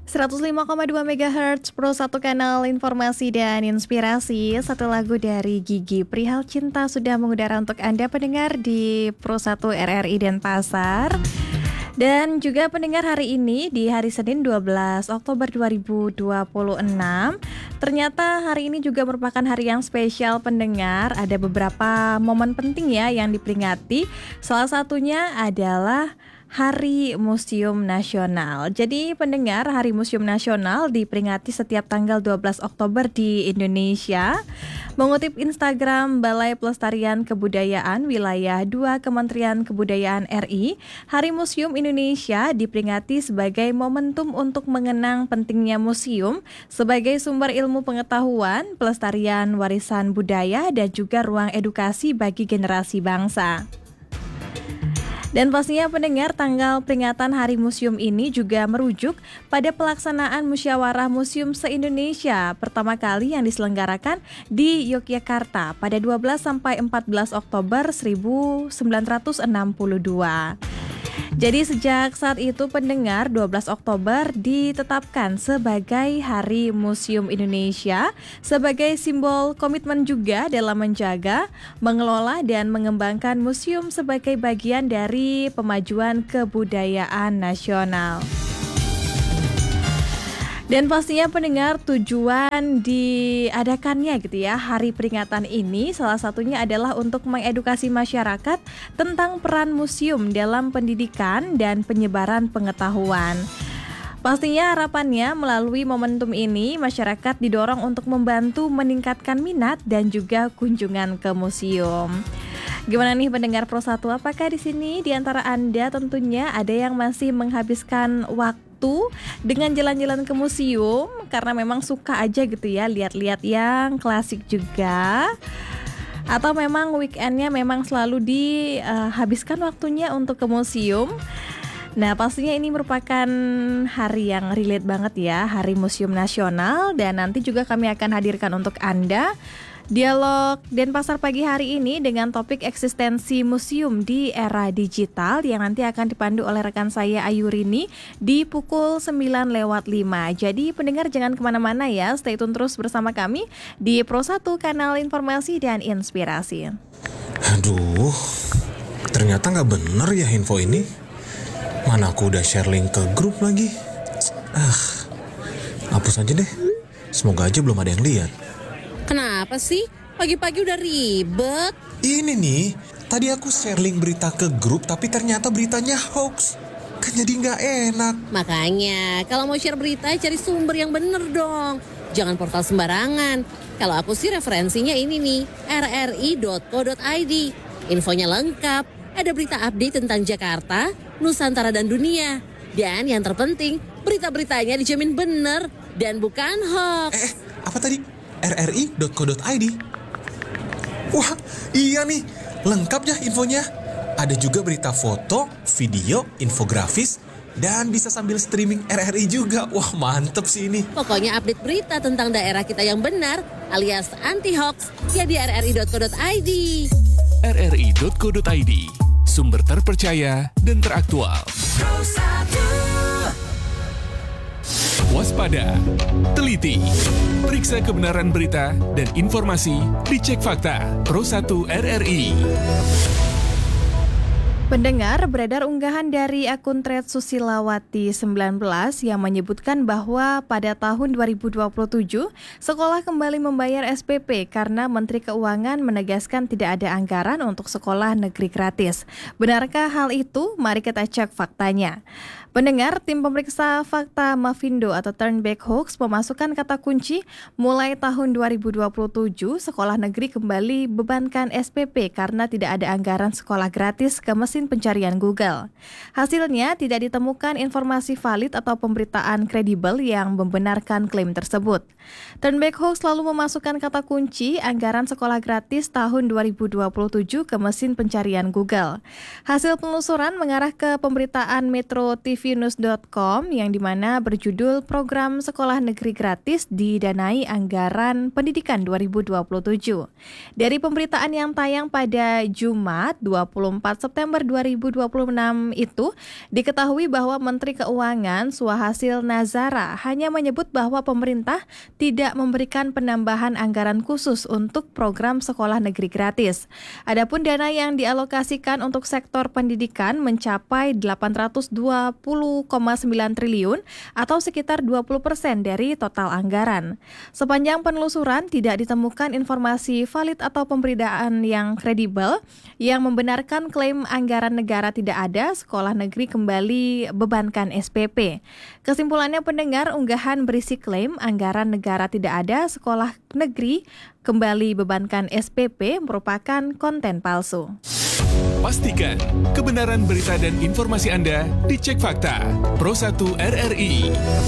105,2 MHz Pro 1 kanal informasi dan inspirasi. Satu lagu dari Gigi Perihal Cinta sudah mengudara untuk Anda pendengar di Pro 1 RRI Denpasar. Dan juga pendengar hari ini di hari Senin 12 Oktober 2026. Ternyata hari ini juga merupakan hari yang spesial pendengar. Ada beberapa momen penting ya yang diperingati. Salah satunya adalah Hari Museum Nasional. Jadi pendengar, Hari Museum Nasional diperingati setiap tanggal 12 Oktober di Indonesia. Mengutip Instagram Balai Pelestarian Kebudayaan Wilayah 2 Kementerian Kebudayaan RI, Hari Museum Indonesia diperingati sebagai momentum untuk mengenang pentingnya museum sebagai sumber ilmu pengetahuan, pelestarian warisan budaya, dan juga ruang edukasi bagi generasi bangsa. Dan pastinya pendengar, tanggal peringatan Hari Museum ini juga merujuk pada pelaksanaan Musyawarah Museum se-Indonesia pertama kali yang diselenggarakan di Yogyakarta pada 12-14 Oktober 1962. Jadi sejak saat itu pendengar, 12 Oktober ditetapkan sebagai Hari Museum Indonesia sebagai simbol komitmen juga dalam menjaga, mengelola, dan mengembangkan museum sebagai bagian dari pemajuan kebudayaan nasional. Dan pastinya pendengar, tujuan diadakannya gitu ya hari peringatan ini salah satunya adalah untuk mengedukasi masyarakat tentang peran museum dalam pendidikan dan penyebaran pengetahuan. Pastinya harapannya melalui momentum ini masyarakat didorong untuk membantu meningkatkan minat dan juga kunjungan ke museum. Gimana nih pendengar Pro 1? Apakah di sini di antara Anda tentunya ada yang masih menghabiskan waktu dengan jalan-jalan ke museum karena memang suka aja gitu ya lihat-lihat yang klasik juga, atau memang weekendnya memang selalu dihabiskan waktunya untuk ke museum? Nah, pastinya ini merupakan hari yang relate banget ya, Hari Museum Nasional, dan nanti juga kami akan hadirkan untuk Anda dialog Denpasar pagi hari ini dengan topik eksistensi museum di era digital yang nanti akan dipandu oleh rekan saya Ayu Rini di pukul 9:05. Jadi pendengar jangan kemana-mana ya, stay tune terus bersama kami di Pro 1 kanal informasi dan inspirasi. Aduh, ternyata gak bener ya info ini. Mana aku udah share link ke grup lagi. Hapus aja deh. Semoga aja belum ada yang lihat. Kenapa sih? Pagi-pagi udah ribet. Ini nih, tadi aku share link berita ke grup tapi ternyata beritanya hoax. Kan jadi gak enak. Makanya, kalau mau share berita cari sumber yang bener dong. Jangan portal sembarangan. Kalau aku sih referensinya ini nih, rri.co.id. Infonya lengkap, ada berita update tentang Jakarta, Nusantara dan dunia. Dan yang terpenting, berita-beritanya dijamin bener dan bukan hoax. Apa tadi? rri.co.id. Wah, iya nih, lengkap ya infonya. Ada juga berita foto, video, infografis, dan bisa sambil streaming RRI juga. Wah, mantep sih ini. Pokoknya update berita tentang daerah kita yang benar alias anti-hoax ya di rri.co.id. rri.co.id, sumber terpercaya dan teraktual. Waspada, teliti, periksa kebenaran berita dan informasi, dicek fakta. Pro 1 RRI. Pendengar, beredar unggahan dari akun thread Susilawati 19 yang menyebutkan bahwa pada tahun 2027 sekolah kembali membayar SPP karena Menteri Keuangan menegaskan tidak ada anggaran untuk sekolah negeri gratis. Benarkah hal itu? Mari kita cek faktanya. Pendengar, tim pemeriksa fakta Mavindo atau Turnback Hoax memasukkan kata kunci mulai tahun 2027 sekolah negeri kembali bebankan SPP karena tidak ada anggaran sekolah gratis ke mesin pencarian Google. Hasilnya tidak ditemukan informasi valid atau pemberitaan kredibel yang membenarkan klaim tersebut. Turnback Hoax selalu memasukkan kata kunci anggaran sekolah gratis tahun 2027 ke mesin pencarian Google. Hasil penelusuran mengarah ke pemberitaan Metro tvnews.com yang dimana berjudul Program Sekolah Negeri Gratis Didanai Anggaran Pendidikan 2027. Dari pemberitaan yang tayang pada Jumat 24 September 2026 itu diketahui bahwa Menteri Keuangan Swahasil Nazara hanya menyebut bahwa pemerintah tidak memberikan penambahan anggaran khusus untuk program sekolah negeri gratis. Adapun dana yang dialokasikan untuk sektor pendidikan mencapai 820,9 triliun atau sekitar 20% dari total anggaran. Sepanjang penelusuran tidak ditemukan informasi valid atau pemberitaan yang kredibel yang membenarkan klaim anggaran negara tidak ada, sekolah negeri kembali bebankan SPP. Kesimpulannya pendengar, unggahan berisi klaim anggaran negara tidak ada, sekolah negeri kembali bebankan SPP merupakan konten palsu. Pastikan kebenaran berita dan informasi Anda dicek fakta. Pro 1 RRI.